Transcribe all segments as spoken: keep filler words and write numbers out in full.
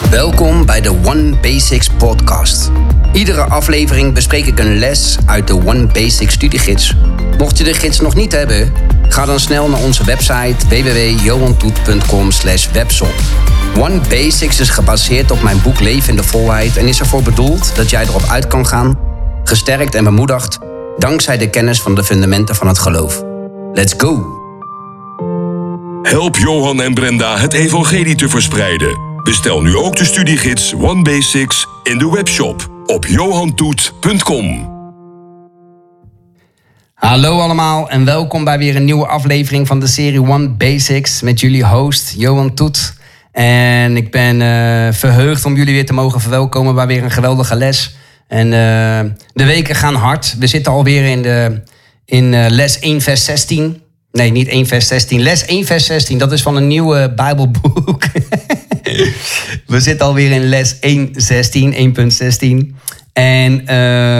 Welkom bij de One Basics podcast. Iedere aflevering bespreek ik een les uit de One Basics studiegids. Mocht je de gids nog niet hebben, ga dan snel naar onze website w w w punt johan toet punt com slash webshop. One Basics is gebaseerd op mijn boek Leven in de Volheid en is ervoor bedoeld dat jij erop uit kan gaan, gesterkt en bemoedigd, dankzij de kennis van de fundamenten van het geloof. Let's go! Help Johan en Brenda het evangelie te verspreiden. Bestel nu ook de studiegids One Basics in de webshop op johan toet punt com. Hallo allemaal en welkom bij weer een nieuwe aflevering van de serie One Basics met jullie host Johan Toet. En ik ben uh, verheugd om jullie weer te mogen verwelkomen bij weer een geweldige les. En uh, de weken gaan hard. We zitten alweer in, de, in uh, les één vers zestien. Nee, niet één vers zestien. Les één vers zestien, dat is van een nieuwe Bijbelboek. We zitten alweer in les één zestien, één punt zestien. En uh,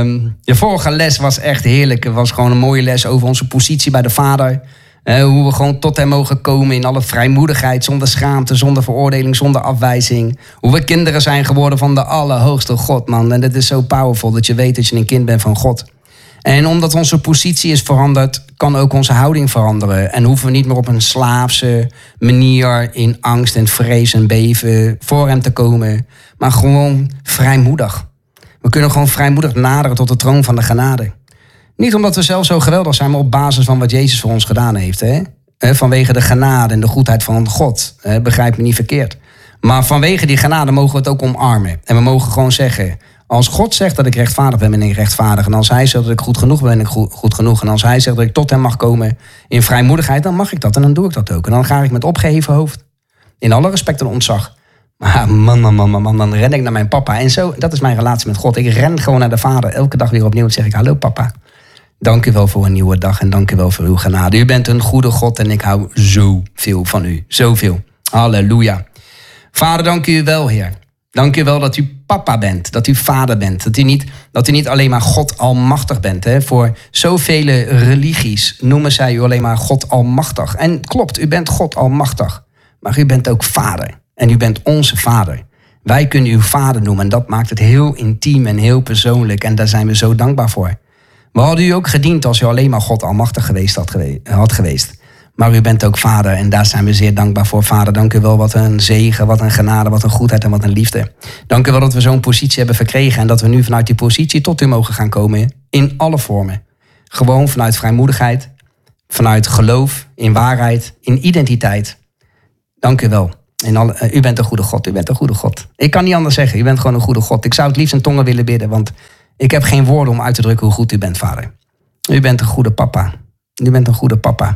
de vorige les was echt heerlijk. Het was gewoon een mooie les over onze positie bij de Vader. Uh, hoe we gewoon tot hem mogen komen in alle vrijmoedigheid, zonder schaamte, zonder veroordeling, zonder afwijzing. Hoe we kinderen zijn geworden van de Allerhoogste God, man. En dat is zo powerful dat je weet dat je een kind bent van God. En omdat onze positie is veranderd, kan ook onze houding veranderen. En hoeven we niet meer op een slaafse manier in angst en vrees en beven voor hem te komen. Maar gewoon vrijmoedig. We kunnen gewoon vrijmoedig naderen tot de troon van de genade. Niet omdat we zelf zo geweldig zijn, maar op basis van wat Jezus voor ons gedaan heeft. Hè? Vanwege de genade en de goedheid van God. Begrijp me niet verkeerd. Maar vanwege die genade mogen we het ook omarmen. En we mogen gewoon zeggen, als God zegt dat ik rechtvaardig ben, ben ik rechtvaardig. En als hij zegt dat ik goed genoeg ben, ben ik goed, goed genoeg. En als hij zegt dat ik tot hem mag komen in vrijmoedigheid, dan mag ik dat. En dan doe ik dat ook. En dan ga ik met opgeheven hoofd, in alle respect en ontzag. Maar man, man, man, man, man, dan ren ik naar mijn papa. En zo, dat is mijn relatie met God. Ik ren gewoon naar de Vader. Elke dag weer opnieuw. Dan zeg ik, hallo papa. Dank u wel voor een nieuwe dag. En dank u wel voor uw genade. U bent een goede God en ik hou zoveel van u. Zoveel. Halleluja. Vader, dank u wel, Heer. Dank u wel dat u papa bent, dat u vader bent. Dat u niet, dat u niet alleen maar God almachtig bent. Hè? Voor zoveel religies noemen zij u alleen maar God almachtig. En klopt, u bent God almachtig. Maar u bent ook vader. En u bent onze vader. Wij kunnen u vader noemen. En dat maakt het heel intiem en heel persoonlijk. En daar zijn we zo dankbaar voor. We hadden u ook gediend als u alleen maar God almachtig geweest had, gewe- had geweest. Maar u bent ook vader en daar zijn we zeer dankbaar voor. Vader, dank u wel, wat een zegen, wat een genade, wat een goedheid en wat een liefde. Dank u wel dat we zo'n positie hebben verkregen en dat we nu vanuit die positie tot u mogen gaan komen in alle vormen. Gewoon vanuit vrijmoedigheid, vanuit geloof, in waarheid, in identiteit. Dank u wel. In alle, uh, u bent een goede God, u bent een goede God. Ik kan niet anders zeggen, u bent gewoon een goede God. Ik zou het liefst in tongen willen bidden, want ik heb geen woorden om uit te drukken hoe goed u bent, Vader. U bent een goede papa. U bent een goede papa.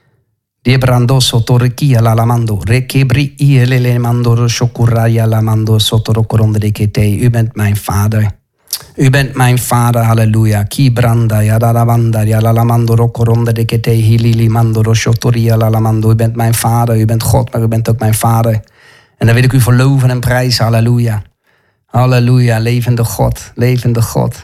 Die brandoso torrekia la lamando, rekebri ielele mando shokuraya la mando sotorokoronde de kete. U bent mijn vader. U bent mijn vader, halleluja. Ki branda ya la lavanda ya la lamando rokoronde de kete hilili mando shotoria la lamando. U bent mijn vader, u bent God, maar u bent ook mijn vader. En daar wil ik u voor loven en prijzen, halleluja. Halleluja, levende God, levende God.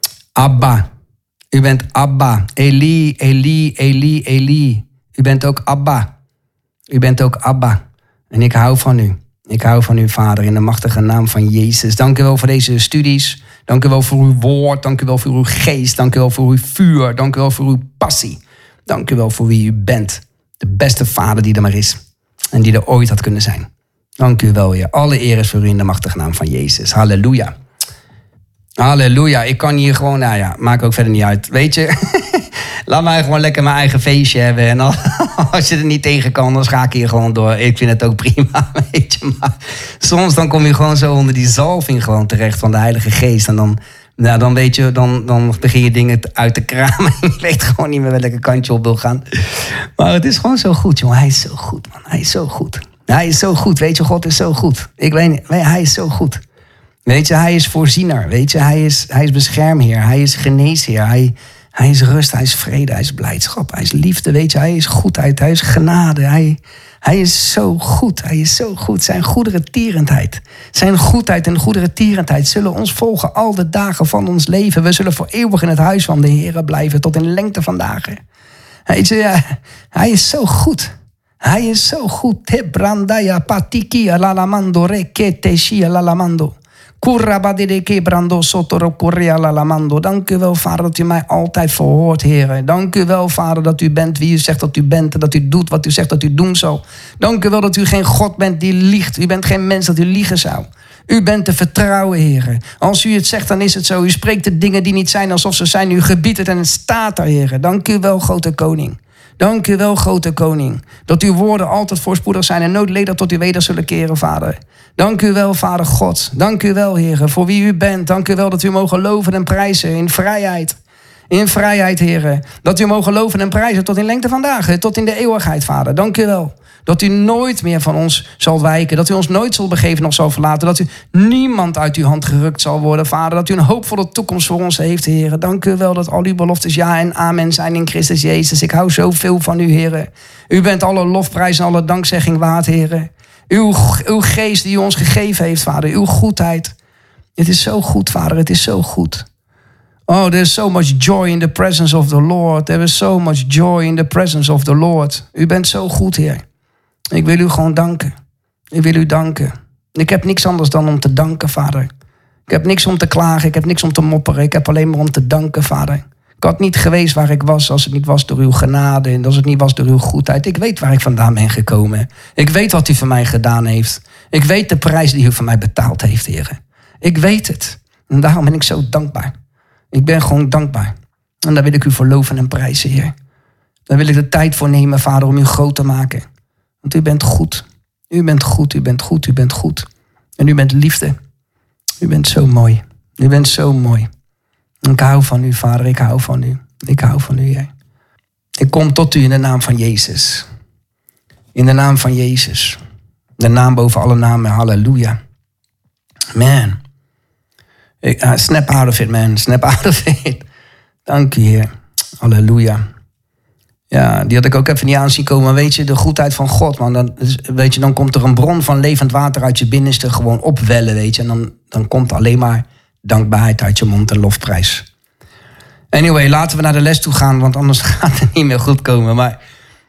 Abba, u bent Abba. Eli, Eli, Eli, Eli. U bent ook Abba. U bent ook Abba. En ik hou van u. Ik hou van u, Vader, in de machtige naam van Jezus. Dank u wel voor deze studies. Dank u wel voor uw woord. Dank u wel voor uw geest. Dank u wel voor uw vuur. Dank u wel voor uw passie. Dank u wel voor wie u bent. De beste Vader die er maar is. En die er ooit had kunnen zijn. Dank u wel, Heer. Alle eer is voor u in de machtige naam van Jezus. Halleluja. Halleluja. Ik kan hier gewoon, nou ja, maakt ook verder niet uit. Weet je, laat mij gewoon lekker mijn eigen feestje hebben. En als je er niet tegen kan, dan ga ik hier gewoon door. Ik vind het ook prima, weet je. Maar soms dan kom je gewoon zo onder die zalving gewoon terecht van de Heilige Geest. En dan, nou, dan weet je, dan, dan begin je dingen uit te kramen. En je weet gewoon niet meer welke kant je op wil gaan. Maar het is gewoon zo goed, jongen. Hij is zo goed, man. Hij is zo goed. Hij is zo goed, weet je. God is zo goed. Ik weet niet, hij is zo goed. Weet je, hij is voorziener. Weet je, hij is, hij is beschermheer. Hij is geneesheer. Hij, hij is rust, hij is vrede, hij is blijdschap. Hij is liefde, weet je. Hij is goedheid, hij is genade. Hij, hij is zo goed, hij is zo goed. Zijn goederentierendheid. Zijn goedheid en goederentierendheid zullen ons volgen al de dagen van ons leven. We zullen voor eeuwig in het huis van de Heer blijven tot in lengte van dagen. Weet je, ja, hij is zo goed. Hij is zo goed. Te brandaya patiki alalamando rekete shi alalamando. Kurabadideke brando sotoro korea alalamando. Dank u wel, Vader, dat u mij altijd verhoort, Heer. Dank u wel, Vader, dat u bent wie u zegt dat u bent. En dat u doet wat u zegt dat u doen zal. Dank u wel dat u geen God bent die liegt. U bent geen mens dat u liegen zou. U bent te vertrouwen, Heer. Als u het zegt, dan is het zo. U spreekt de dingen die niet zijn alsof ze zijn. U gebiedt het en het staat er, Heer. Dank u wel, grote koning. Dank u wel, grote koning. Dat uw woorden altijd voorspoedig zijn en nooit ledig tot u weder zullen keren, Vader. Dank u wel, Vader God. Dank u wel, Heer, voor wie u bent. Dank u wel dat u mogen loven en prijzen in vrijheid. In vrijheid, Heer. Dat u mogen loven en prijzen tot in lengte van dagen. Tot in de eeuwigheid, Vader. Dank u wel. Dat u nooit meer van ons zal wijken. Dat u ons nooit zal begeven of zal verlaten. Dat u niemand uit uw hand gerukt zal worden, Vader. Dat u een hoopvolle toekomst voor ons heeft, Heer. Dank u wel dat al uw beloftes ja en amen zijn in Christus Jezus. Ik hou zoveel van u, Heer. U bent alle lofprijs en alle dankzegging waard, Heer. Uw, uw geest die u ons gegeven heeft, Vader. Uw goedheid. Het is zo goed, Vader. Het is zo goed. Oh, there's so much joy in the presence of the Lord. There is so much joy in the presence of the Lord. U bent zo goed, Heer. Ik wil u gewoon danken. Ik wil u danken. Ik heb niks anders dan om te danken, Vader. Ik heb niks om te klagen. Ik heb niks om te mopperen. Ik heb alleen maar om te danken, Vader. Ik had niet geweest waar ik was als het niet was door uw genade. En als het niet was door uw goedheid. Ik weet waar ik vandaan ben gekomen. Ik weet wat u voor mij gedaan heeft. Ik weet de prijs die u voor mij betaald heeft, Heer. Ik weet het. En daarom ben ik zo dankbaar. Ik ben gewoon dankbaar. En daar wil ik u voor loven en prijzen, Heer. Daar wil ik de tijd voor nemen, Vader, om u groot te maken. Want u bent goed. U bent goed, u bent goed, u bent goed. En u bent liefde. U bent zo mooi. U bent zo mooi. Ik hou van u, Vader, ik hou van u. Ik hou van u, Heer. Ik kom tot u in de naam van Jezus. In de naam van Jezus. De naam boven alle namen, halleluja. Man. Ik, uh, snap out of it, man. Snap out of it. Dank u, Heer. Halleluja. Ja, die had ik ook even niet aan zien komen. Weet je, de goedheid van God, man. Dan, weet je, dan komt er een bron van levend water uit je binnenste gewoon opwellen, weet je. En dan, dan komt alleen maar dankbaarheid uit je mond en lofprijs. Anyway, laten we naar de les toe gaan, want anders gaat het niet meer goed komen. Maar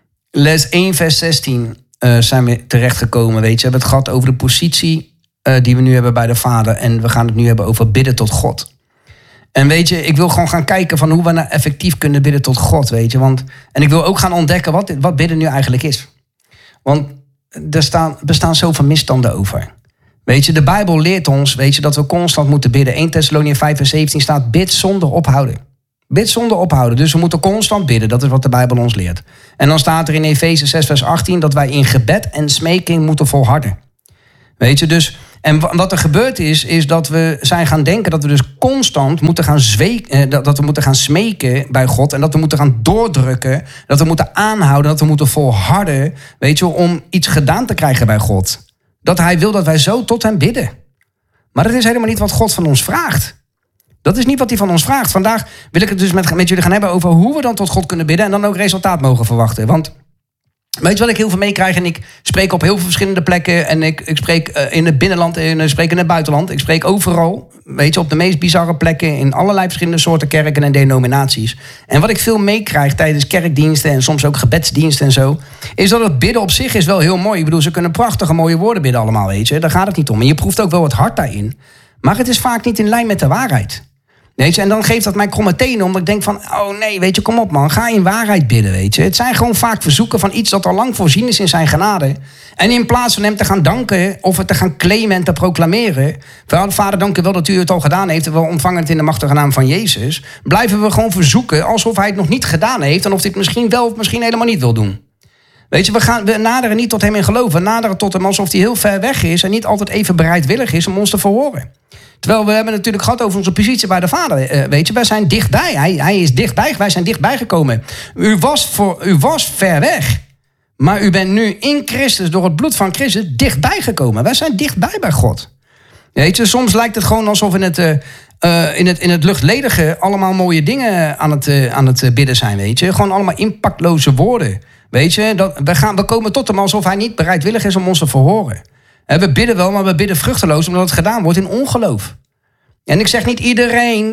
les één, vers zestien uh, zijn we terechtgekomen, weet je. We hebben het gehad over de positie uh, die we nu hebben bij de Vader. En we gaan het nu hebben over bidden tot God. En weet je, ik wil gewoon gaan kijken van hoe we nou effectief kunnen bidden tot God, weet je. Want, en ik wil ook gaan ontdekken wat, wat bidden nu eigenlijk is. Want er staan, bestaan zoveel misstanden over. Weet je, de Bijbel leert ons, weet je, dat we constant moeten bidden. eerste Thessaloniërs vijf vers zeventien staat, bid zonder ophouden. Bid zonder ophouden. Dus we moeten constant bidden. Dat is wat de Bijbel ons leert. En dan staat er in Efeze zes vers achttien dat wij in gebed en smeking moeten volharden. Weet je, dus... En wat er gebeurd is, is dat we zijn gaan denken dat we dus constant moeten gaan, zweken, dat we moeten gaan smeken bij God. En dat we moeten gaan doordrukken, dat we moeten aanhouden, dat we moeten volharden, weet je, om iets gedaan te krijgen bij God. Dat hij wil dat wij zo tot hem bidden. Maar dat is helemaal niet wat God van ons vraagt. Dat is niet wat hij van ons vraagt. Vandaag wil ik het dus met, met jullie gaan hebben over hoe we dan tot God kunnen bidden en dan ook resultaat mogen verwachten. Want... weet je wat ik heel veel meekrijg? En ik spreek op heel veel verschillende plekken. En ik, ik spreek in het binnenland en ik spreek in het buitenland. Ik spreek overal, weet je, op de meest bizarre plekken. In allerlei verschillende soorten kerken en denominaties. En wat ik veel meekrijg tijdens kerkdiensten en soms ook gebedsdiensten en zo, is dat het bidden op zich is wel heel mooi. Ik bedoel, ze kunnen prachtige mooie woorden bidden allemaal, weet je. Daar gaat het niet om. En je proeft ook wel het hart daarin. Maar het is vaak niet in lijn met de waarheid. Weet je, en dan geeft dat mij kromme tenen, omdat ik denk van, oh nee, weet je, kom op man, ga in waarheid bidden, weet je. Het zijn gewoon vaak verzoeken van iets dat al lang voorzien is in zijn genade. En in plaats van hem te gaan danken of het te gaan claimen en te proclameren, Vader, dank u wel dat u het al gedaan heeft en we ontvangen het in de machtige naam van Jezus, blijven we gewoon verzoeken alsof hij het nog niet gedaan heeft en of hij het misschien wel of misschien helemaal niet wil doen. Weet je, we, gaan, we naderen niet tot hem in geloof, we naderen tot hem alsof hij heel ver weg is en niet altijd even bereidwillig is om ons te verhoren. Terwijl we hebben natuurlijk gehad over onze positie bij de Vader. Uh, weet je, wij zijn dichtbij. Hij, hij is dichtbij. Wij zijn dichtbij gekomen. U was, voor, u was ver weg. Maar u bent nu in Christus, door het bloed van Christus, dichtbij gekomen. Wij zijn dichtbij bij God. Weet je, soms lijkt het gewoon alsof in het, uh, uh, in het, in het luchtledige allemaal mooie dingen aan het, uh, aan het bidden zijn. Weet je, gewoon allemaal impactloze woorden. Weet je, dat, we, gaan, we komen tot hem alsof hij niet bereidwillig is om ons te verhoren. We bidden wel, maar we bidden vruchteloos omdat het gedaan wordt in ongeloof. En ik zeg niet iedereen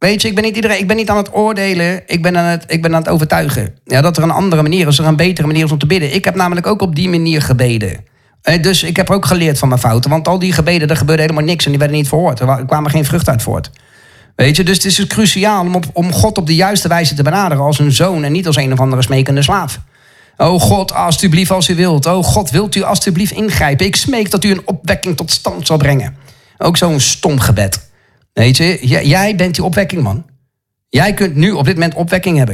Weet je, ik ben niet, iedereen, ik ben niet aan het oordelen. Ik ben aan het, ik ben aan het overtuigen. Ja, dat er een andere manier is. Er een betere manier is om te bidden. Ik heb namelijk ook op die manier gebeden. Dus ik heb ook geleerd van mijn fouten. Want al die gebeden, daar gebeurde helemaal niks. En die werden niet verhoord. Er kwamen geen vrucht uit voort. Weet je, dus het is dus cruciaal om, op, om God op de juiste wijze te benaderen. Als een zoon en niet als een of andere smekende slaaf. Oh God, alstublieft als u wilt. Oh God, wilt u alstublieft ingrijpen. Ik smeek dat u een opwekking tot stand zal brengen. Ook zo'n stom gebed. Weet je, j- jij bent die opwekking, man. Jij kunt nu op dit moment opwekking hebben.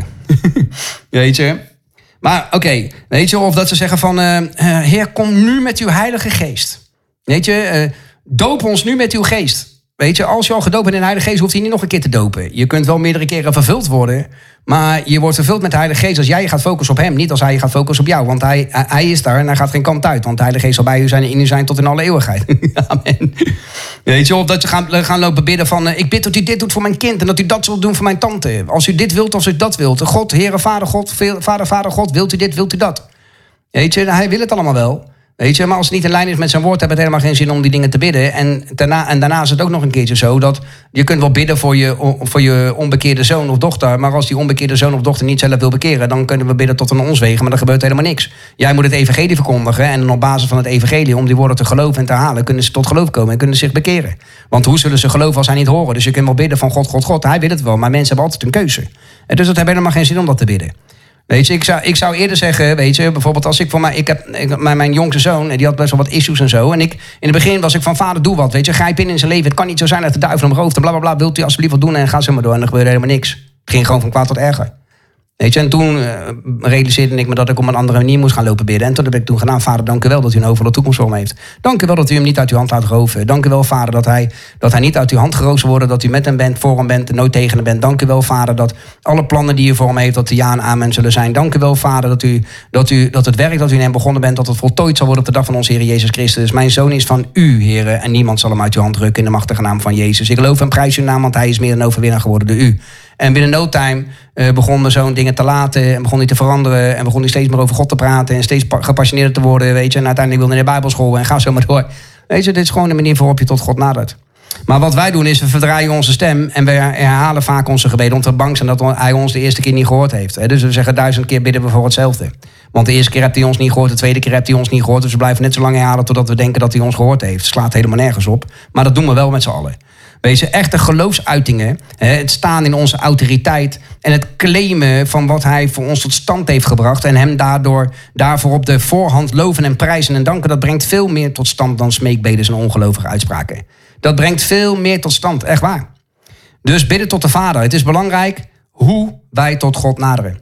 Weet je. Maar oké, okay, weet je, of dat ze zeggen van... Uh, uh, Heer, kom nu met uw heilige geest. Weet je, uh, doop ons nu met uw geest. Weet je, als je al gedoopt bent in de Heilige Geest, hoeft hij niet nog een keer te dopen. Je kunt wel meerdere keren vervuld worden, maar je wordt vervuld met de Heilige Geest als jij je gaat focussen op hem, niet als hij je gaat focussen op jou. Want hij, hij is daar en hij gaat geen kant uit. Want de Heilige Geest zal bij u zijn en in u zijn tot in alle eeuwigheid. Amen. Weet je, of dat je gaan, gaan lopen bidden van, uh, ik bid dat u dit doet voor mijn kind en dat u dat zult doen voor mijn tante. Als u dit wilt, als u dat wilt. God, Heere, Vader, God, Vader, Vader, God, wilt u dit, wilt u dat? Weet je, hij wil het allemaal wel. Weet je, maar als het niet in lijn is met zijn woord, heb het helemaal geen zin om die dingen te bidden. En daarna, en daarna is het ook nog een keertje zo dat je kunt wel bidden voor je, voor je onbekeerde zoon of dochter. Maar als die onbekeerde zoon of dochter niet zelf wil bekeren, dan kunnen we bidden tot een ons wegen. Maar er gebeurt helemaal niks. Jij moet het evangelie verkondigen. En op basis van het evangelie, om die woorden te geloven en te halen, kunnen ze tot geloof komen en kunnen zich bekeren. Want hoe zullen ze geloven als zij niet horen? Dus je kunt wel bidden van God, God, God. Hij wil het wel, maar mensen hebben altijd een keuze. En dus dat heeft helemaal geen zin om dat te bidden. Weet je, ik zou, ik zou eerder zeggen, weet je, bijvoorbeeld als ik voor mij, ik heb ik, mijn, mijn jongste zoon, die had best wel wat issues en zo. En ik, in het begin was ik van, vader, doe wat, weet je, grijp in in zijn leven. Het kan niet zo zijn dat de duivel hem rooft en blablabla, wilt u alsjeblieft wat doen en ga zo maar door. En er gebeurde helemaal niks. Het ging gewoon van kwaad tot erger. Weet je, en toen uh, realiseerde ik me dat ik op een andere manier moest gaan lopen bidden. En toen heb ik toen gedaan, vader, dank u wel dat u een overal toekomst voor me heeft. Dank u wel dat u hem niet uit uw hand laat roven. Dank u wel, vader, dat hij, dat hij niet uit uw hand geroofd zal worden. Dat u met hem bent, voor hem bent en nooit tegen hem bent. Dank u wel, vader, dat alle plannen die u voor hem heeft, dat de ja en amen zullen zijn. Dank u wel, vader, dat, u, dat, u, dat het werk dat u in hem begonnen bent, dat het voltooid zal worden op de dag van onze Heer Jezus Christus. Mijn zoon is van u, Heer, en niemand zal hem uit uw hand rukken in de machtige naam van Jezus. Ik geloof en prijs uw naam, want hij is meer dan overwinnaar geworden door u. En binnen no time uh, begon mijn zoon dingen te laten en begon hij te veranderen en begon hij steeds meer over God te praten en steeds gepassioneerder te worden, weet je. En uiteindelijk wilde hij naar de Bijbelschool en ga zo maar door. Weet je, dit is gewoon de manier waarop je tot God nadert. Maar wat wij doen is, we verdraaien onze stem en we herhalen vaak onze gebeden omdat we bang zijn dat hij ons de eerste keer niet gehoord heeft. Dus we zeggen duizend keer bidden we voor hetzelfde. Want de eerste keer heeft hij ons niet gehoord, de tweede keer heeft hij ons niet gehoord. Dus we blijven net zo lang herhalen totdat we denken dat hij ons gehoord heeft. Het slaat helemaal nergens op. Maar dat doen we wel met z'n allen. Weet je, echte geloofsuitingen, het staan in onze autoriteit en het claimen van wat hij voor ons tot stand heeft gebracht en hem daardoor daarvoor op de voorhand loven en prijzen en danken, dat brengt veel meer tot stand dan smeekbedes en ongelovige uitspraken. Dat brengt veel meer tot stand, echt waar. Dus bidden tot de Vader. Het is belangrijk hoe wij tot God naderen.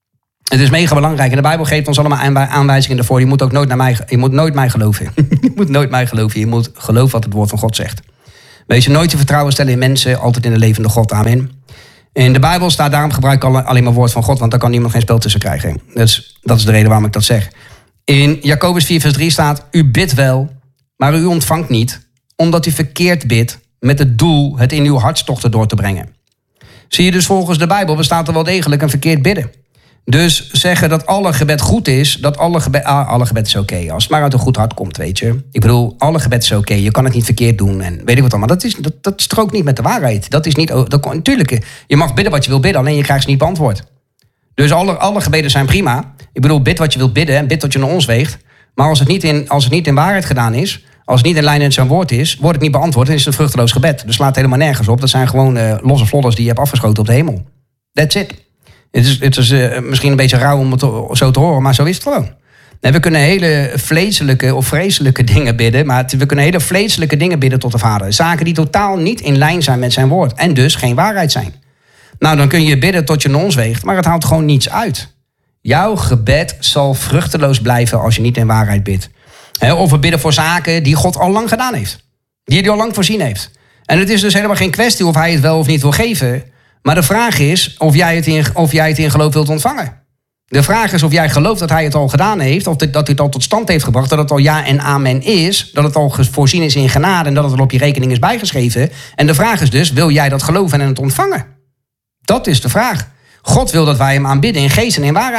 Het is mega belangrijk en de Bijbel geeft ons allemaal aanwijzingen ervoor. Je moet ook nooit, naar mij, je moet nooit mij geloven. Je moet nooit mij geloven. Je moet geloven wat het woord van God zegt. Wees je nooit je vertrouwen stellen in mensen, altijd in de levende God. Amen. In de Bijbel staat, daarom gebruik ik alleen maar woord van God, want daar kan niemand geen spel tussen krijgen. Dus dat is de reden waarom ik dat zeg. In Jacobus vier vers drie staat, u bidt wel, maar u ontvangt niet, omdat u verkeerd bidt met het doel het in uw hartstochten door te brengen. Zie je dus volgens de Bijbel bestaat er wel degelijk een verkeerd bidden. Dus zeggen dat alle gebed goed is, dat alle gebed, ah, alle gebed is oké. Okay, als het maar uit een goed hart komt, weet je. Ik bedoel, alle gebed is oké. Okay. Je kan het niet verkeerd doen en weet ik wat allemaal. Dat, is, dat, dat strookt niet met de waarheid. Dat is niet, dat, natuurlijk, je mag bidden wat je wil bidden, alleen je krijgt ze niet beantwoord. Dus alle, alle gebeden zijn prima. Ik bedoel, bid wat je wilt bidden en bid tot je naar ons weegt. Maar als het niet in, als het niet in waarheid gedaan is, als het niet in lijn met zijn woord is, wordt het niet beantwoord, dan is het een vruchteloos gebed. Dus slaat helemaal nergens op. Dat zijn gewoon uh, losse vlodders die je hebt afgeschoten op de hemel. That's it. Het is, het is uh, misschien een beetje rauw om het zo te horen, maar zo is het gewoon. En we kunnen hele vleeselijke of vreselijke dingen bidden, maar we kunnen hele vleeselijke dingen bidden tot de Vader. Zaken die totaal niet in lijn zijn met zijn woord en dus geen waarheid zijn. Nou, dan kun je bidden tot je naar ons weegt, maar het haalt gewoon niets uit. Jouw gebed zal vruchteloos blijven als je niet in waarheid bidt. He, of we bidden voor zaken die God al lang gedaan heeft. Die hij al lang voorzien heeft. En het is dus helemaal geen kwestie of hij het wel of niet wil geven. Maar de vraag is of jij het in, of jij het in geloof wilt ontvangen. De vraag is of jij gelooft dat hij het al gedaan heeft. Of dat hij het al tot stand heeft gebracht. Dat het al ja en amen is. Dat het al voorzien is in genade. En dat het al op je rekening is bijgeschreven. En de vraag is dus, wil jij dat geloven en het ontvangen? Dat is de vraag. God wil dat wij hem aanbidden in geest en in waarheid.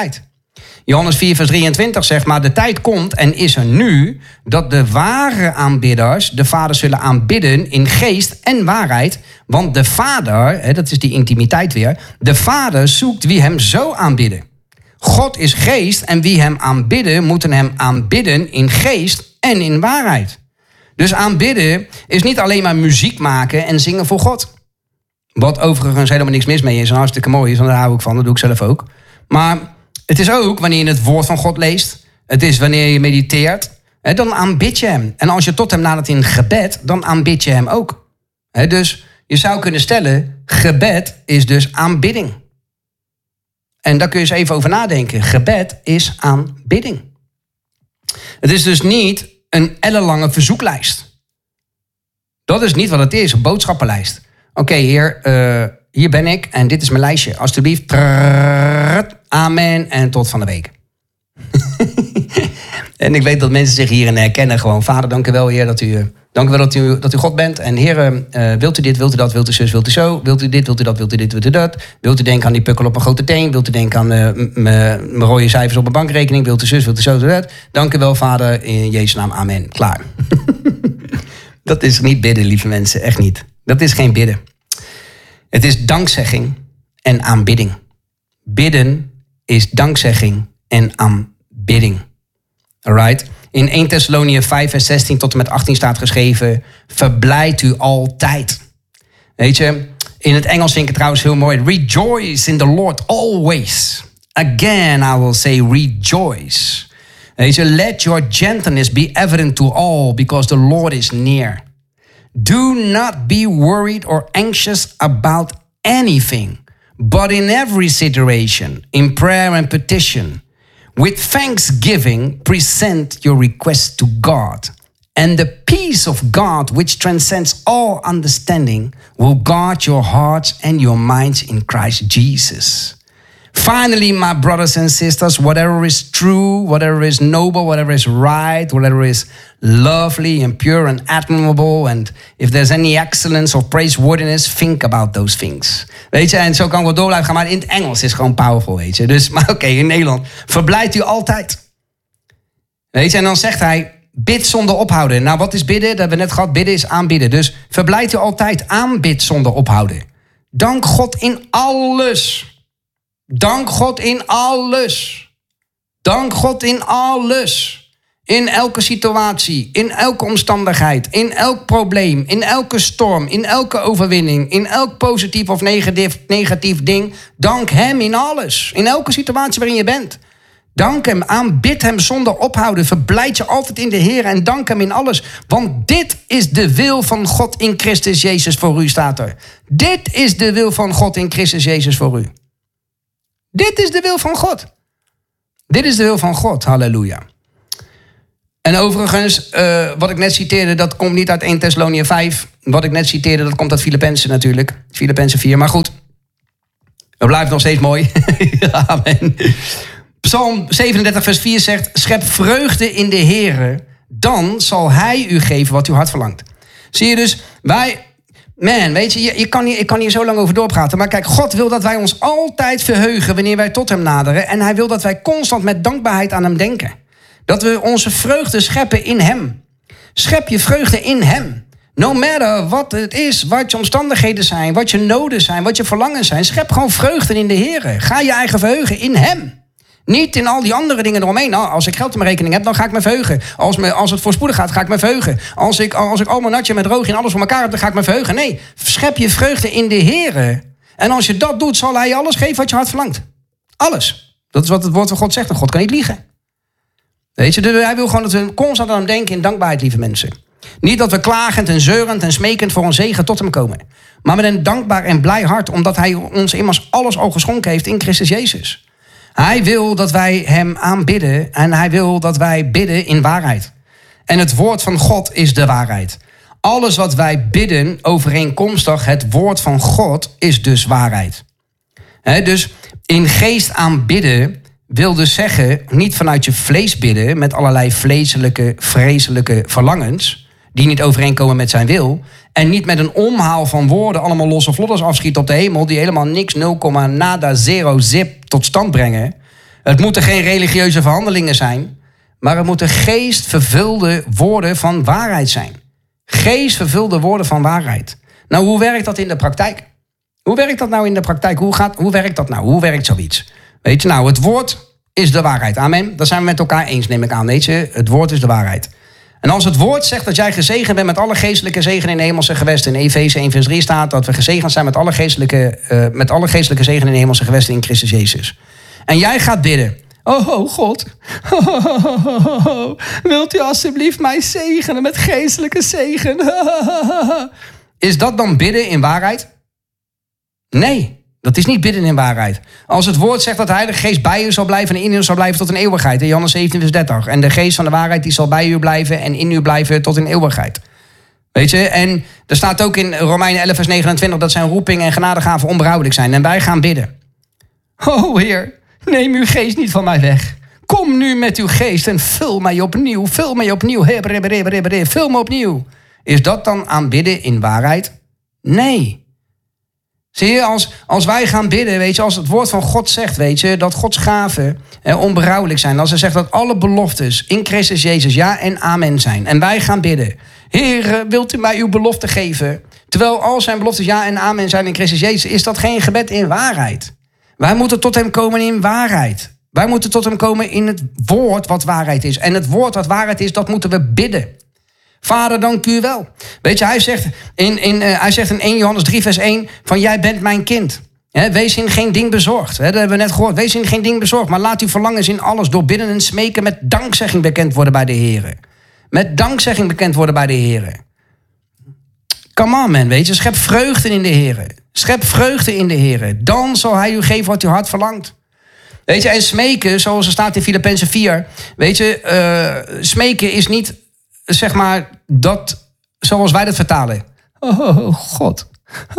Johannes vier vers drieëntwintig zegt, maar de tijd komt en is er nu dat de ware aanbidders de Vader zullen aanbidden in geest en waarheid. Want de Vader, hè, dat is die intimiteit weer, de Vader zoekt wie hem zo aanbidden. God is geest en wie hem aanbidden moeten hem aanbidden in geest en in waarheid. Dus aanbidden is niet alleen maar muziek maken en zingen voor God. Wat overigens helemaal niks mis mee is en hartstikke mooi is, en daar hou ik van, dat doe ik zelf ook. Maar het is ook wanneer je het woord van God leest. Het is wanneer je mediteert. Hè, dan aanbid je hem. En als je tot hem nadert in gebed, dan aanbid je hem ook. Hè, dus je zou kunnen stellen, gebed is dus aanbidding. En daar kun je eens even over nadenken. Gebed is aanbidding. Het is dus niet een ellenlange verzoeklijst. Dat is niet wat het is, een boodschappenlijst. Oké, okay, heer, uh, hier ben ik en dit is mijn lijstje. Alsjeblieft, trrrr, amen en tot van de week. En ik weet dat mensen zich hierin herkennen. Gewoon, Vader, dank u wel, heer, dat u, dank u wel dat u, dat u God bent. En heer, uh, wilt u dit, wilt u dat, wilt u zus, wilt u zo? Wilt u dit, wilt u dat, wilt u dit, wilt u dat? Wilt u denken aan die pukkel op een grote teen? Wilt u denken aan uh, mijn rode cijfers op een bankrekening? Wilt u zus, wilt u zo, wilt u dat? Dank u wel, Vader, in Jezus' naam, amen. Klaar. Dat is niet bidden, lieve mensen, echt niet. Dat is geen bidden. Het is dankzegging en aanbidding. Bidden is dankzegging en aanbidding. Alright? In eerste Thessaloniërs vijf vers zestien tot en met achttien staat geschreven, verblijd u altijd. Weet je, in het Engels vind ik het trouwens heel mooi. Rejoice in the Lord always. Again I will say rejoice. Weet je, let your gentleness be evident to all, because the Lord is near. Do not be worried or anxious about anything, but in every situation, in prayer and petition, with thanksgiving, present your requests to God. And the peace of God, which transcends all understanding, will guard your hearts and your minds in Christ Jesus. Finally, my brothers and sisters, whatever is true, whatever is noble, whatever is right, whatever is lovely and pure and admirable, and if there's any excellence or praiseworthiness, think about those things. Weet je, en zo kan ik wel door blijven gaan, maar in het Engels is het gewoon powerful, weet je. Dus, maar oké, okay, in Nederland, verblijdt u altijd. Weet je, en dan zegt hij, bid zonder ophouden. Nou, wat is bidden? Dat hebben we net gehad, bidden is aanbidden. Dus verblijdt u altijd, aanbid zonder ophouden. Dank God in alles. Dank God in alles. Dank God in alles. In elke situatie, in elke omstandigheid, in elk probleem, in elke storm, in elke overwinning, in elk positief of negatief, negatief ding. Dank hem in alles. In elke situatie waarin je bent. Dank hem, aanbid hem zonder ophouden. Verblijd je altijd in de Heer en dank hem in alles. Want dit is de wil van God in Christus Jezus voor u, staat er. Dit is de wil van God in Christus Jezus voor u. Dit is de wil van God. Dit is de wil van God, halleluja. En overigens, uh, wat ik net citeerde, dat komt niet uit eerste Thessaloniërs vijf. Wat ik net citeerde, dat komt uit Filippenzen natuurlijk. Filippenzen vier, maar goed. Het blijft nog steeds mooi. Amen. Psalm zevenendertig vers vier zegt, schep vreugde in de Heere, dan zal hij u geven wat uw hart verlangt. Zie je dus, wij... Man, weet je, je, je kan hier, ik kan hier zo lang over doorpraten. Maar kijk, God wil dat wij ons altijd verheugen wanneer wij tot hem naderen. En hij wil dat wij constant met dankbaarheid aan hem denken. Dat we onze vreugde scheppen in hem. Schep je vreugde in hem. No matter wat het is, wat je omstandigheden zijn, wat je noden zijn, wat je verlangen zijn. Schep gewoon vreugde in de Heer. Ga je eigen verheugen in hem. Niet in al die andere dingen eromheen. Nou, als ik geld in mijn rekening heb, dan ga ik me verheugen. Als, me, als het voorspoedig gaat, ga ik me verheugen. Als ik, als ik al mijn natje met droog en alles voor elkaar heb, dan ga ik me verheugen. Nee, schep je vreugde in de Heer. En als je dat doet, zal hij je alles geven wat je hart verlangt. Alles. Dat is wat het woord van God zegt. En God kan niet liegen. Weet je, hij wil gewoon dat we constant aan hem denken in dankbaarheid, lieve mensen. Niet dat we klagend en zeurend en smekend voor een zegen tot hem komen. Maar met een dankbaar en blij hart, omdat hij ons immers alles al geschonken heeft in Christus Jezus. Hij wil dat wij hem aanbidden en hij wil dat wij bidden in waarheid. En het woord van God is de waarheid. Alles wat wij bidden overeenkomstig het woord van God is dus waarheid. He, dus in geest aanbidden wil dus zeggen, niet vanuit je vlees bidden met allerlei vleeselijke, vreselijke verlangens die niet overeenkomen met zijn wil. En niet met een omhaal van woorden allemaal losse vlodders afschieten op de hemel die helemaal niks, nul, nada, zero, zip tot stand brengen. Het moeten geen religieuze verhandelingen zijn, maar het moeten geestvervulde woorden van waarheid zijn. Geestvervulde woorden van waarheid. Nou, hoe werkt dat in de praktijk? Hoe werkt dat nou in de praktijk? Hoe, gaat, hoe werkt dat nou? Hoe werkt zoiets? Weet je, nou, het woord is de waarheid. Amen. Dat zijn we met elkaar eens, neem ik aan. Weet je, het woord is de waarheid. En als het woord zegt dat jij gezegend bent met alle geestelijke zegen in de hemelse gewesten. In Efeze één vers drie staat dat we gezegend zijn met alle geestelijke, uh, met alle geestelijke zegen in de hemelse gewesten in Christus Jezus. En jij gaat bidden. Oh, oh God, oh, oh, oh, oh, oh. Wilt u alsjeblieft mij zegenen met geestelijke zegen? Is dat dan bidden in waarheid? Nee, dat is niet bidden in waarheid. Als het woord zegt dat de Heilige Geest bij u zal blijven en in u zal blijven tot een eeuwigheid. In Johannes zeventien vers dertig. En de geest van de waarheid die zal bij u blijven en in u blijven tot een eeuwigheid. Weet je, en er staat ook in Romeinen elf vers negenentwintig dat zijn roeping en genadegaven onberouwelijk zijn. En wij gaan bidden. Oh Heer, neem uw geest niet van mij weg. Kom nu met uw geest en vul mij opnieuw. Vul mij opnieuw. Vul me opnieuw. Is dat dan aanbidden in waarheid? Nee. Zie je, als, als wij gaan bidden, weet je, als het woord van God zegt, weet je, dat Gods gaven eh, onberouwelijk zijn. Als hij zegt dat alle beloftes in Christus Jezus ja en amen zijn. En wij gaan bidden. Heer, wilt u mij uw belofte geven? Terwijl al zijn beloftes ja en amen zijn in Christus Jezus, is dat geen gebed in waarheid. Wij moeten tot hem komen in waarheid. Wij moeten tot hem komen in het woord wat waarheid is. En het woord wat waarheid is, dat moeten we bidden. Vader, dank u wel. Weet je, hij zegt in, in, uh, hij zegt in eerste Johannes drie vers één... van jij bent mijn kind. He, wees in geen ding bezorgd. He, dat hebben we net gehoord. Wees in geen ding bezorgd. Maar laat uw verlangens in alles door bidden en smeken... met dankzegging bekend worden bij de Heer. Met dankzegging bekend worden bij de Heer. Come on, man. Weet je, schep vreugde in de Heer. Schep vreugde in de Heer. Dan zal hij u geven wat uw hart verlangt. Weet je, en smeken, zoals er staat in Filippenzen vier... weet je, uh, smeken is niet... zeg maar, dat, zoals wij dat vertalen. Oh, God.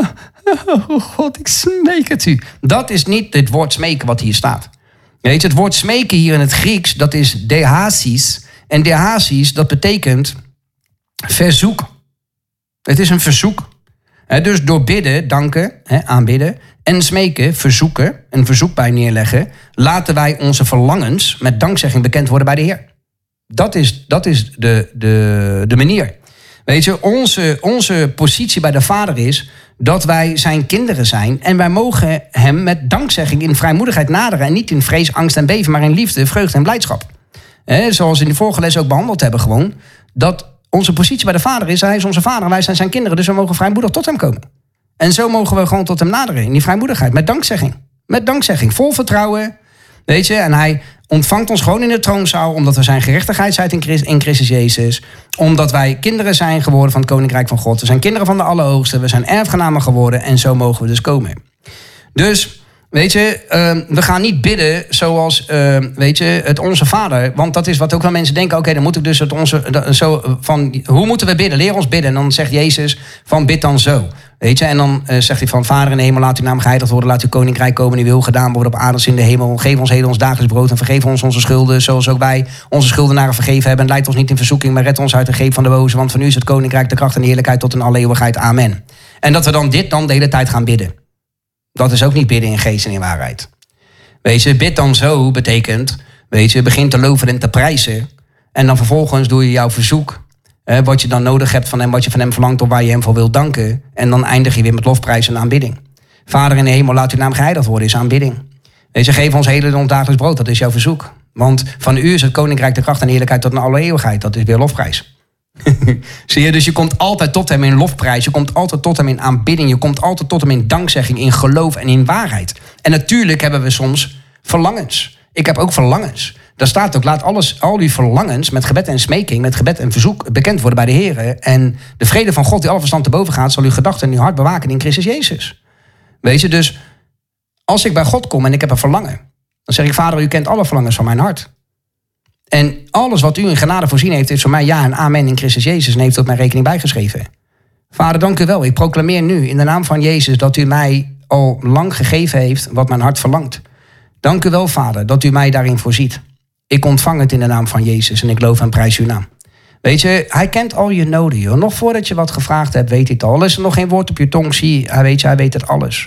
Oh, God, ik smeek het u. Dat is niet het woord smeken wat hier staat. Weet je, het woord smeken hier in het Grieks, dat is dehasis. En dehasis, dat betekent verzoek. Het is een verzoek. He, dus door bidden, danken, he, aanbidden... en smeken, verzoeken, een verzoek bij neerleggen... laten wij onze verlangens met dankzegging bekend worden bij de Heer. Dat is, dat is de, de, de manier. Weet je, onze, onze positie bij de Vader is dat wij zijn kinderen zijn... en wij mogen hem met dankzegging in vrijmoedigheid naderen... en niet in vrees, angst en beven, maar in liefde, vreugde en blijdschap. He, zoals we in de vorige les ook behandeld hebben gewoon... dat onze positie bij de Vader is, hij is onze Vader... en wij zijn zijn kinderen, dus we mogen vrijmoedig tot hem komen. En zo mogen we gewoon tot hem naderen, in die vrijmoedigheid, met dankzegging. Met dankzegging, vol vertrouwen, weet je, en hij... ontvangt ons gewoon in de troonzaal... omdat we zijn gerechtigheid zijn in Christus, in Christus Jezus. Omdat wij kinderen zijn geworden van het Koninkrijk van God. We zijn kinderen van de Allerhoogste. We zijn erfgenamen geworden. En zo mogen we dus komen. Dus, weet je, uh, we gaan niet bidden zoals, uh, weet je, het Onze Vader. Want dat is wat ook wel mensen denken. Oké, okay, dan moet ik dus het onze... Zo, van, hoe moeten we bidden? Leer ons bidden. En dan zegt Jezus van bid dan zo. Weet je, en dan uh, zegt hij van Vader in de hemel, laat uw naam geheiligd worden, laat uw koninkrijk komen, uw wil gedaan worden op aarde als in de hemel. Geef ons heden ons dagelijks brood en vergeef ons onze schulden, zoals ook wij onze schuldenaren vergeven hebben. En leid ons niet in verzoeking, maar red ons uit de greep van de boze, want van u is het koninkrijk, de kracht en de heerlijkheid tot in alle eeuwigheid. Amen. En dat we dan dit dan de hele tijd gaan bidden. Dat is ook niet bidden in geest en in waarheid. Weet je, bid dan zo betekent, weet je, begin te loven en te prijzen. En dan vervolgens doe je jouw verzoek. Eh, wat je dan nodig hebt van hem, wat je van hem verlangt... of waar je hem voor wilt danken. En dan eindig je weer met lofprijs en aanbidding. Vader in de hemel, laat uw naam geheiligd worden, is aanbidding. Weet je, geef ons heden ons dagelijks brood, dat is jouw verzoek. Want van u is het koninkrijk, de kracht en de heerlijkheid tot in alle eeuwigheid. Dat is weer lofprijs. Zie je, dus je komt altijd tot hem in lofprijs. Je komt altijd tot hem in aanbidding. Je komt altijd tot hem in dankzegging, in geloof en in waarheid. En natuurlijk hebben we soms verlangens. Ik heb ook verlangens. Daar staat ook, laat alles, al die verlangens met gebed en smeking, met gebed en verzoek bekend worden bij de Heer. En de vrede van God die alle verstand te boven gaat, zal uw gedachten en uw hart bewaken in Christus Jezus. Weet je, dus als ik bij God kom en ik heb een verlangen, dan zeg ik, Vader, u kent alle verlangens van mijn hart. En alles wat u in genade voorzien heeft, is voor mij ja en amen in Christus Jezus en heeft op mijn rekening bijgeschreven. Vader, dank u wel. Ik proclameer nu in de naam van Jezus dat u mij al lang gegeven heeft wat mijn hart verlangt. Dank u wel, Vader, dat u mij daarin voorziet. Ik ontvang het in de naam van Jezus en ik loof en prijs uw naam. Weet je, hij kent al je noden, joh. Nog voordat je wat gevraagd hebt, weet hij het al. Al is er nog geen woord op je tong, zie hij weet je, hij weet het alles.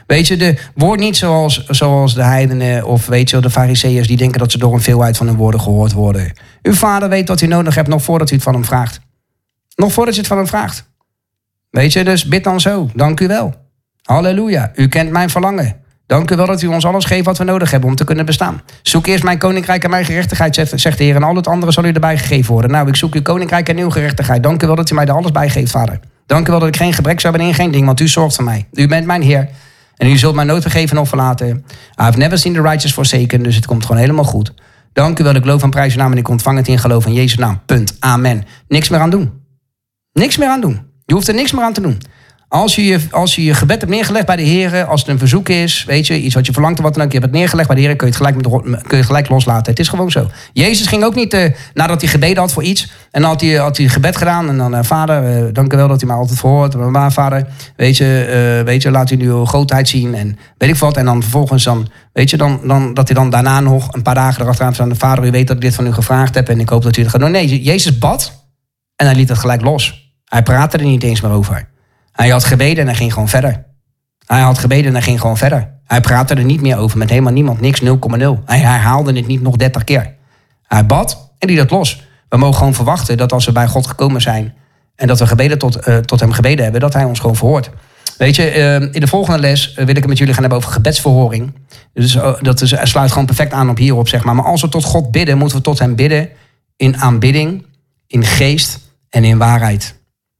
Weet je, de, word niet zoals, zoals de heidenen of weet je, de fariseeërs die denken dat ze door een veelheid van hun woorden gehoord worden. Uw vader weet wat u nodig hebt nog voordat u het van hem vraagt. Nog voordat u het van hem vraagt. Weet je, dus bid dan zo. Dank u wel. Halleluja. U kent mijn verlangen. Dank u wel dat u ons alles geeft wat we nodig hebben om te kunnen bestaan. Zoek eerst mijn koninkrijk en mijn gerechtigheid, zegt de Heer. En al het andere zal u erbij gegeven worden. Nou, ik zoek uw koninkrijk en uw gerechtigheid. Dank u wel dat u mij er alles bij geeft, Vader. Dank u wel dat ik geen gebrek zou hebben in geen ding, want u zorgt voor mij. U bent mijn Heer. En u zult mij nooit vergeven of verlaten. I've never seen the righteous forsaken. Dus het komt gewoon helemaal goed. Dank u wel, ik loof aan prijs uw naam en ik ontvang het in geloof in Jezus' naam. Punt. Amen. Niks meer aan doen. Niks meer aan doen. Je hoeft er niks meer aan te doen. Als je je, als je, je gebed hebt neergelegd bij de Heer, als het een verzoek is, weet je, iets wat je verlangt of wat dan ook, je hebt het neergelegd bij de Heer, kun je het gelijk, met, kun je het gelijk loslaten. Het is gewoon zo. Jezus ging ook niet, uh, nadat hij gebeden had voor iets, en dan had hij, had hij gebed gedaan, en dan, uh, vader, uh, dank u wel dat u mij altijd verhoort, maar vader, weet je, uh, weet je, laat u nu uw grootheid zien, en weet ik wat, en dan vervolgens dan, weet je, dan, dan, dat hij dan daarna nog een paar dagen erachteraan staat, vader, u weet dat ik dit van u gevraagd heb, en ik hoop dat u het gaat doen. Nee, Jezus bad, en hij liet het gelijk los. Hij praatte er niet eens meer over. Hij had gebeden en hij ging gewoon verder. Hij had gebeden en hij ging gewoon verder. Hij praatte er niet meer over met helemaal niemand. Niks, nul komma nul. Hij herhaalde het niet nog dertig keer. Hij bad en liet het los. We mogen gewoon verwachten dat als we bij God gekomen zijn en dat we gebeden tot, uh, tot hem gebeden hebben, dat hij ons gewoon verhoort. Weet je, uh, in de volgende les uh, wil ik het met jullie gaan hebben over gebedsverhoring. Dus uh, dat is, uh, sluit gewoon perfect aan op hierop, zeg maar. Maar als we tot God bidden, moeten we tot hem bidden in aanbidding, in geest en in waarheid.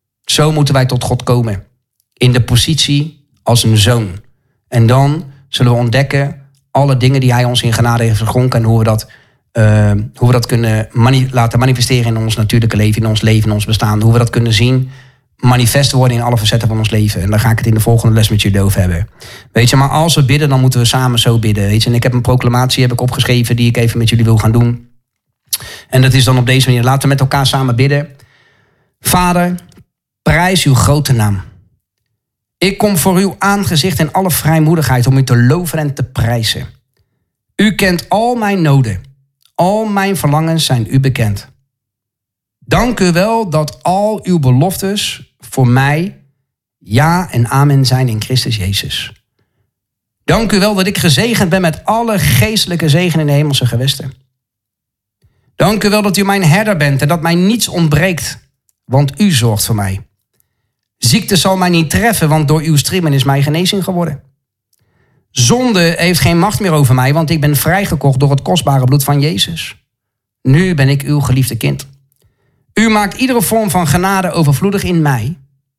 Zo moeten wij tot God komen. In de positie als een zoon. En dan zullen we ontdekken alle dingen die hij ons in genade heeft geschonken. En hoe we dat, uh, hoe we dat kunnen mani- laten manifesteren in ons natuurlijke leven. In ons leven, in ons bestaan. Hoe we dat kunnen zien manifest worden in alle facetten van ons leven. En daar ga ik het in de volgende les met jullie over hebben. Weet je, maar als we bidden, dan moeten we samen zo bidden. Weet je? En ik heb een proclamatie heb ik opgeschreven die ik even met jullie wil gaan doen. En dat is dan op deze manier. Laten we met elkaar samen bidden. Vader, prijs uw grote naam. Ik kom voor uw aangezicht in alle vrijmoedigheid om u te loven en te prijzen. U kent al mijn noden. Al mijn verlangens zijn u bekend. Dank u wel dat al uw beloftes voor mij ja en amen zijn in Christus Jezus. Dank u wel dat ik gezegend ben met alle geestelijke zegen in de hemelse gewesten. Dank u wel dat u mijn herder bent en dat mij niets ontbreekt, want u zorgt voor mij. Ziekte zal mij niet treffen, want door uw striemen is mij genezing geworden. Zonde heeft geen macht meer over mij, want ik ben vrijgekocht door het kostbare bloed van Jezus. Nu ben ik uw geliefde kind. U maakt iedere vorm van genade overvloedig in mij,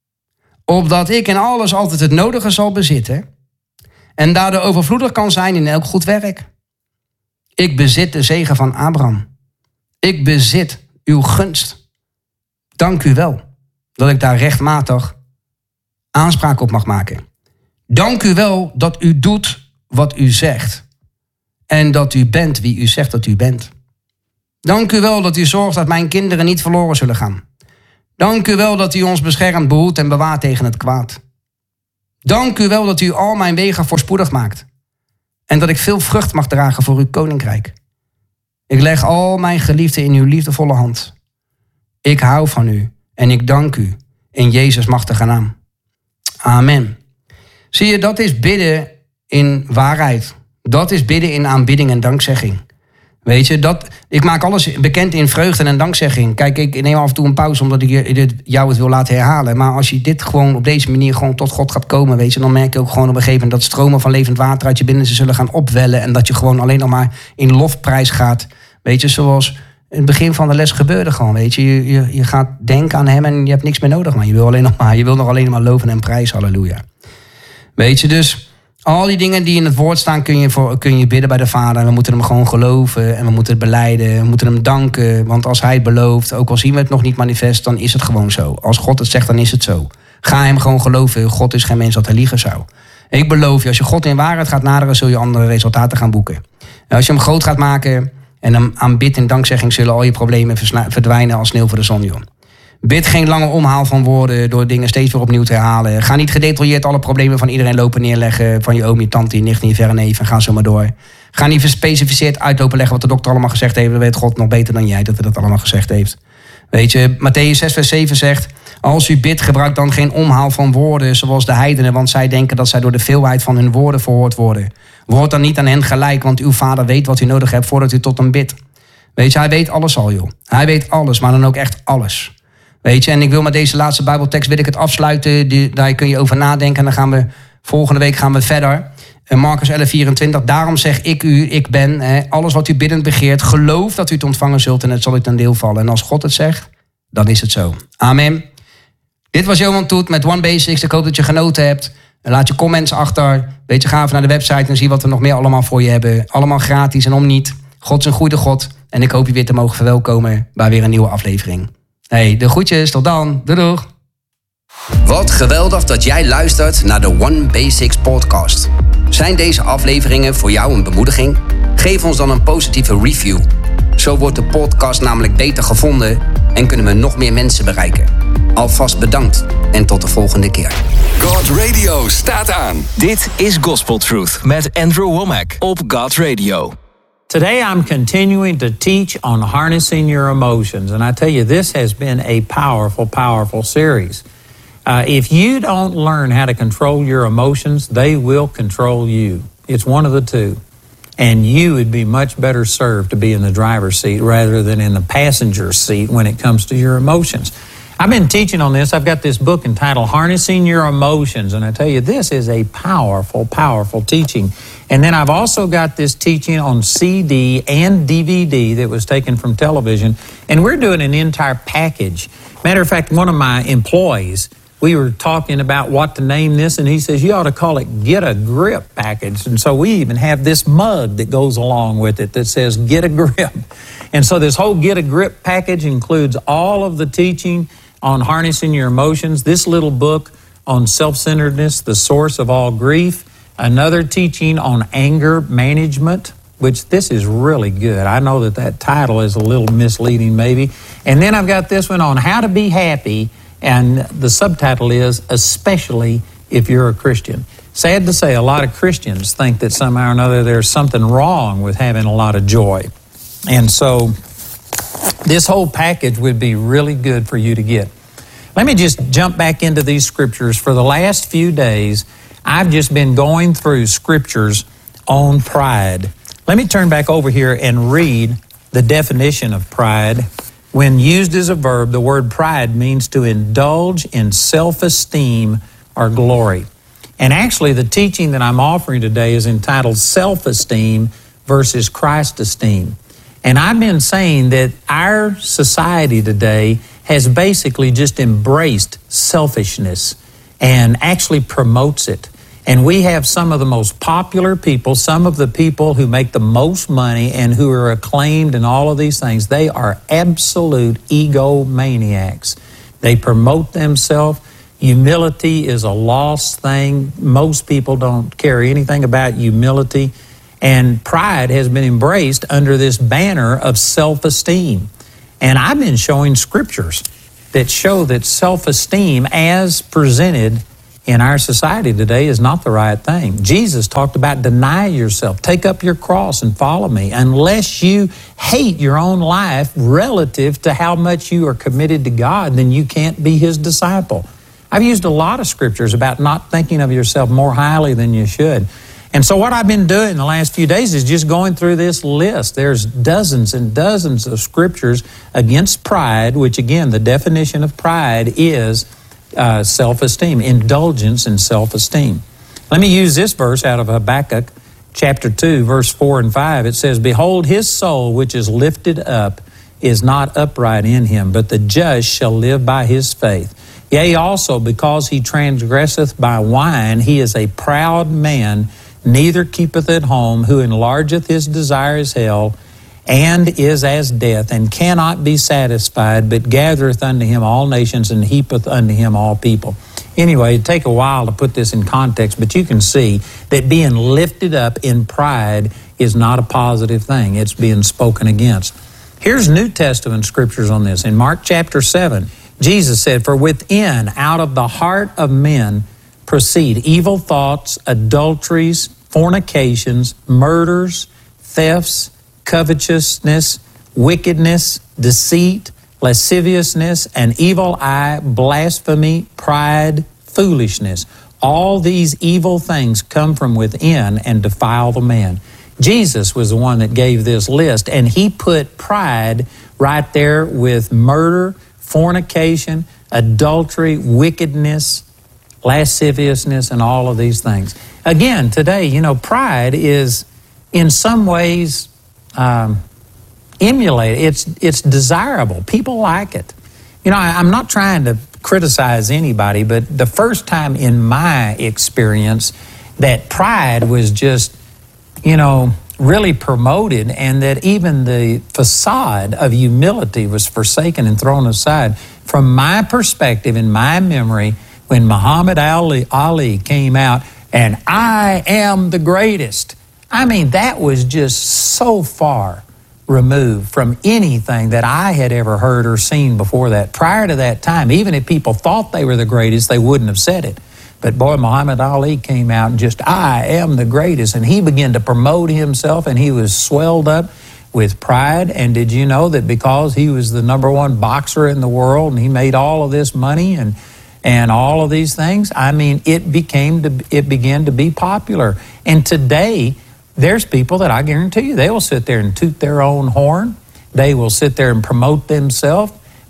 opdat ik in alles altijd het nodige zal bezitten en daardoor overvloedig kan zijn in elk goed werk. Ik bezit de zegen van Abraham. Ik bezit uw gunst. Dank u wel dat ik daar rechtmatig aanspraak op mag maken. Dank u wel dat u doet wat u zegt. En dat u bent wie u zegt dat u bent. Dank u wel dat u zorgt dat mijn kinderen niet verloren zullen gaan. Dank u wel dat u ons beschermt, behoedt en bewaart tegen het kwaad. Dank u wel dat u al mijn wegen voorspoedig maakt. En dat ik veel vrucht mag dragen voor uw koninkrijk. Ik leg al mijn geliefden in uw liefdevolle hand. Ik hou van u en ik dank u in Jezus' machtige naam. Amen. Zie je, dat is bidden in waarheid. Dat is bidden in aanbidding en dankzegging. Weet je, dat, ik maak alles bekend in vreugde en dankzegging. Kijk, ik neem af en toe een pauze omdat ik jou het wil laten herhalen. Maar als je dit gewoon op deze manier gewoon tot God gaat komen, weet je, dan merk je ook gewoon op een gegeven moment dat stromen van levend water uit je binnenste zullen gaan opwellen. En dat je gewoon alleen nog maar in lofprijs gaat. Weet je, zoals in het begin van de les gebeurde gewoon, weet je. Je, je, je gaat denken aan hem en je hebt niks meer nodig. Maar je wil alleen nog maar, je wil nog alleen maar loven en prijzen, halleluja. Weet je, dus al die dingen die in het woord staan kun je, voor, kun je bidden bij de Vader. En we moeten hem gewoon geloven en we moeten het belijden. We moeten hem danken, want als hij het belooft, ook al zien we het nog niet manifest, dan is het gewoon zo. Als God het zegt, dan is het zo. Ga hem gewoon geloven. God is geen mens dat hij liegen zou. Ik beloof je, als je God in waarheid gaat naderen, zul je andere resultaten gaan boeken. En als je hem groot gaat maken en hem aanbidt in dankzegging, zullen al je problemen verdwijnen als sneeuw voor de zon, joh. Bid geen lange omhaal van woorden door dingen steeds weer opnieuw te herhalen. Ga niet gedetailleerd alle problemen van iedereen lopen neerleggen. Van je oom, je tante, je nicht en je verre neef en ga zo maar door. Ga niet gespecificeerd uitlopen leggen wat de dokter allemaal gezegd heeft. Dan weet God nog beter dan jij dat hij dat allemaal gezegd heeft. Weet je, Mattheüs zes vers zeven zegt: Als u bidt, gebruik dan geen omhaal van woorden zoals de heidenen, want zij denken dat zij door de veelheid van hun woorden verhoord worden. Word dan niet aan hen gelijk, want uw vader weet wat u nodig hebt voordat u tot hem bidt. Weet je, hij weet alles al, joh. Hij weet alles, maar dan ook echt alles. Weet je, en ik wil met deze laatste Bijbeltekst wil ik het afsluiten. Die, daar kun je over nadenken en dan gaan we volgende week gaan we verder. Marcus elf vierentwintig, daarom zeg ik u, ik ben, hè, alles wat u biddend begeert, geloof dat u het ontvangen zult en het zal u ten deel vallen. En als God het zegt, dan is het zo. Amen. Dit was Johan Toet met One Basics. Ik hoop dat je genoten hebt. Laat je comments achter. Weet je, ga even naar de website en zie wat we nog meer allemaal voor je hebben. Allemaal gratis en om niet. God is een goede God. En ik hoop je weer te mogen verwelkomen bij weer een nieuwe aflevering. Hey, de groetjes. Tot dan. Doei doeg. Wat geweldig dat jij luistert naar de One Basics podcast. Zijn deze afleveringen voor jou een bemoediging? Geef ons dan een positieve review. Zo wordt de podcast namelijk beter gevonden en kunnen we nog meer mensen bereiken. Alvast bedankt en tot de volgende keer. God Radio staat aan. Dit is Gospel Truth met Andrew Womack op God Radio. Today I'm continuing to teach on harnessing your emotions. And I tell you, this has been a powerful, powerful series. Uh, if you don't learn how to control your emotions, they will control you. It's one of the two. And you would be much better served to be in the driver's seat rather than in the passenger seat when it comes to your emotions. I've been teaching on this. I've got this book entitled Harnessing Your Emotions. And I tell you, this is a powerful, powerful teaching. And then I've also got this teaching on C D and D V D that was taken from television. And we're doing an entire package. Matter of fact, one of my employees, we were talking about what to name this, and he says, you ought to call it Get a Grip package. And so we even have this mug that goes along with it that says Get a Grip. And so this whole Get a Grip package includes all of the teaching on harnessing your emotions, this little book on self-centeredness, the source of all grief, another teaching on anger management, which this is really good. I know that that title is a little misleading maybe. And then I've got this one on how to be happy, and the subtitle is Especially If You're a Christian. Sad to say, a lot of Christians think that somehow or another there's something wrong with having a lot of joy. And so this whole package would be really good for you to get. Let me just jump back into these scriptures. For the last few days, I've just been going through scriptures on pride. Let me turn back over here and read the definition of pride. When used as a verb, the word pride means to indulge in self-esteem or glory. And actually, the teaching that I'm offering today is entitled Self-Esteem versus Christ-Esteem. And I've been saying that our society today has basically just embraced selfishness and actually promotes it. And we have some of the most popular people, some of the people who make the most money and who are acclaimed and all of these things. They are absolute egomaniacs. They promote themselves. Humility is a lost thing. Most people don't care anything about humility. And pride has been embraced under this banner of self-esteem. And I've been showing scriptures that show that self-esteem as presented in our society today is not the right thing. Jesus talked about deny yourself, take up your cross and follow me. Unless you hate your own life relative to how much you are committed to God, then you can't be His disciple. I've used a lot of scriptures about not thinking of yourself more highly than you should. And so what I've been doing the last few days is just going through this list. There's dozens and dozens of scriptures against pride, which again, the definition of pride is uh, self-esteem, indulgence in self-esteem. Let me use this verse out of Habakkuk chapter two, verse four and five. It says, behold, his soul which is lifted up is not upright in him, but the just shall live by his faith. Yea, also, because he transgresseth by wine, he is a proud man, neither keepeth at home, who enlargeth his desire as hell, and is as death, and cannot be satisfied, but gathereth unto him all nations, and heapeth unto him all people. Anyway, it'd take a while to put this in context, but you can see that being lifted up in pride is not a positive thing. It's being spoken against. Here's New Testament scriptures on this. In Mark chapter seven, Jesus said, for within, out of the heart of men, proceed evil thoughts, adulteries, fornications, murders, thefts, covetousness, wickedness, deceit, lasciviousness, an evil eye, blasphemy, pride, foolishness. All these evil things come from within and defile the man. Jesus was the one that gave this list, and he put pride right there with murder, fornication, adultery, wickedness, lasciviousness, and all of these things. Again, today, you know, pride is in some ways um, emulated. It's, it's desirable. People like it. You know, I, I'm not trying to criticize anybody, but the first time in my experience that pride was just, you know, really promoted, and that even the facade of humility was forsaken and thrown aside. From my perspective, in my memory, when Muhammad Ali, Ali came out, and I am the greatest, I mean, that was just so far removed from anything that I had ever heard or seen before that. Prior to that time, even if people thought they were the greatest, they wouldn't have said it. But boy, Muhammad Ali came out and just, I am the greatest. And he began to promote himself, and he was swelled up with pride. And did you know that because he was the number one boxer in the world and he made all of this money and and all of these things, I mean, it became to, it began to be popular. And today, there's people that I guarantee you, they will sit there and toot their own horn. They will sit there and promote themselves.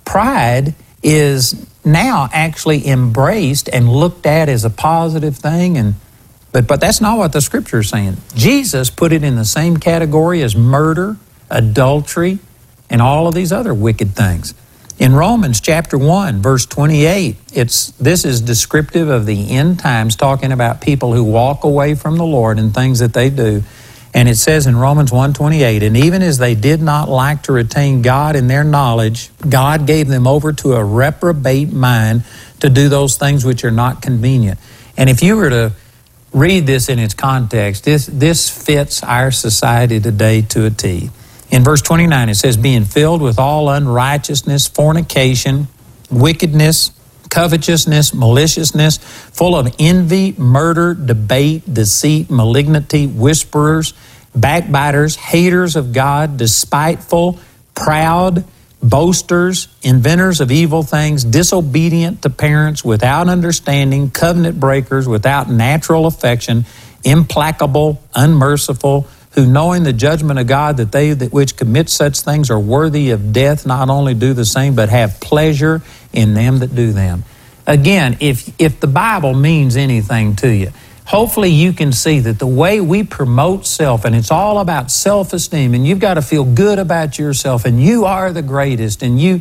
Pride is now actually embraced and looked at as a positive thing, and but but that's not what the Scripture is saying. Jesus put it in the same category as murder, adultery, and all of these other wicked things. In Romans chapter one, verse twenty-eight, it's this is descriptive of the end times, talking about people who walk away from the Lord and things that they do. And it says in Romans one twenty-eight, and even as they did not like to retain God in their knowledge, God gave them over to a reprobate mind to do those things which are not convenient. And if you were to read this in its context, this, this fits our society today to a T. In verse twenty-nine, it says, being filled with all unrighteousness, fornication, wickedness, covetousness, maliciousness, full of envy, murder, debate, deceit, malignity, whisperers, backbiters, haters of God, despiteful, proud, boasters, inventors of evil things, disobedient to parents, without understanding, covenant breakers, without natural affection, implacable, unmerciful, who knowing the judgment of God that they that which commit such things are worthy of death, not only do the same, but have pleasure in them that do them. Again, if if the Bible means anything to you, hopefully you can see that the way we promote self, and it's all about self-esteem, and you've got to feel good about yourself, and you are the greatest, and you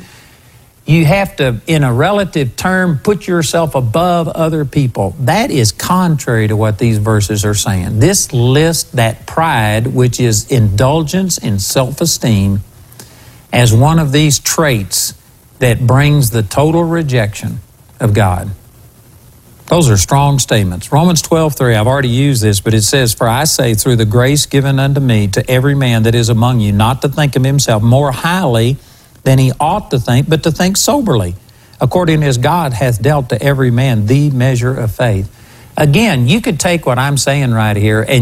you have to, in a relative term, put yourself above other people. That is contrary to what these verses are saying. This lists that pride, which is indulgence in self-esteem, as one of these traits that brings the total rejection of God. Those are strong statements. Romans twelve three, I've already used this, but it says, for I say, through the grace given unto me, to every man that is among you, not to think of himself more highly than he ought to think, but to think soberly, according as God hath dealt to every man the measure of faith. Again, you could take what I'm saying right here and